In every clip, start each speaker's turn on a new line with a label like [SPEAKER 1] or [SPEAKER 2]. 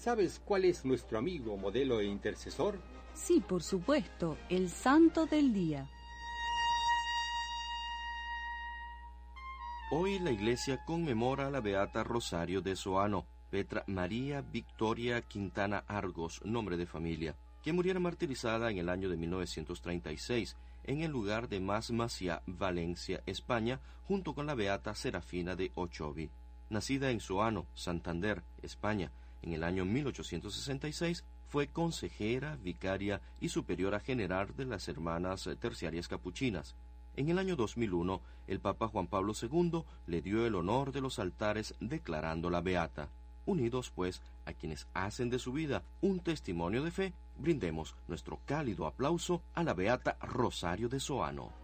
[SPEAKER 1] ¿Sabes cuál es nuestro amigo, modelo e intercesor?
[SPEAKER 2] Sí, por supuesto, el santo del día.
[SPEAKER 3] Hoy la Iglesia conmemora a la beata Rosario de Soano, Petra María Victoria Quintana Argos, nombre de familia, que muriera martirizada en el año de 1936 en el lugar de Masmaciá, Valencia, España, junto con la beata Serafina de Ochovi. Nacida en Soano, Santander, España, en el año 1866, fue consejera, vicaria y superiora general de las Hermanas Terciarias Capuchinas. En el año 2001, el Papa Juan Pablo II le dio el honor de los altares declarándola beata. Unidos, pues, a quienes hacen de su vida un testimonio de fe, brindemos nuestro cálido aplauso a la beata Rosario de Soano.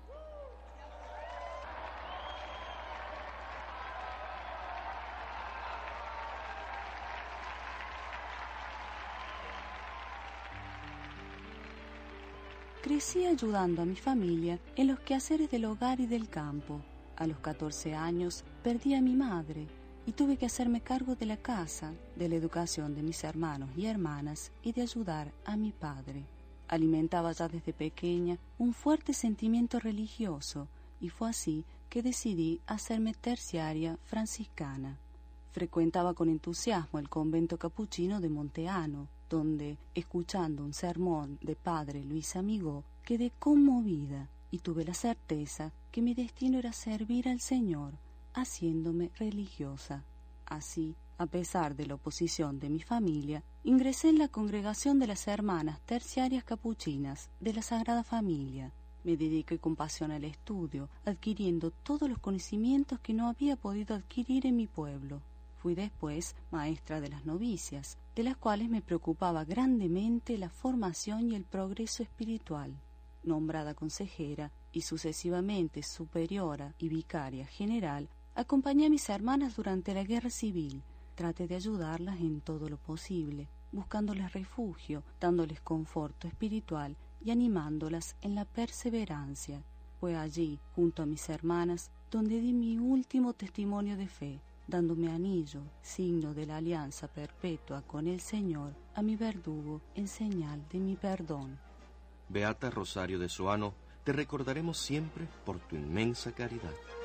[SPEAKER 2] Crecí ayudando a mi familia en los quehaceres del hogar y del campo. A los 14 años perdí a mi madre y tuve que hacerme cargo de la casa, de la educación de mis hermanos y hermanas y de ayudar a mi padre. Alimentaba ya desde pequeña un fuerte sentimiento religioso y fue así que decidí hacerme terciaria franciscana. Frecuentaba con entusiasmo el convento capuchino de Monteano, donde, escuchando un sermón de padre Luis Amigó, quedé conmovida y tuve la certeza que mi destino era servir al Señor, haciéndome religiosa. Así, a pesar de la oposición de mi familia, ingresé en la congregación de las Hermanas Terciarias Capuchinas de la Sagrada Familia. Me dediqué con pasión al estudio, adquiriendo todos los conocimientos que no había podido adquirir en mi pueblo. Fui después maestra de las novicias, de las cuales me preocupaba grandemente la formación y el progreso espiritual. Nombrada consejera y sucesivamente superiora y vicaria general, acompañé a mis hermanas durante la guerra civil. Traté de ayudarlas en todo lo posible, buscándoles refugio, dándoles conforto espiritual y animándolas en la perseverancia. Fue allí, junto a mis hermanas, donde di mi último testimonio de fe, dándome anillo, signo de la alianza perpetua con el Señor, a mi verdugo en señal de mi perdón.
[SPEAKER 3] Beata Rosario de Soano, te recordaremos siempre por tu inmensa caridad.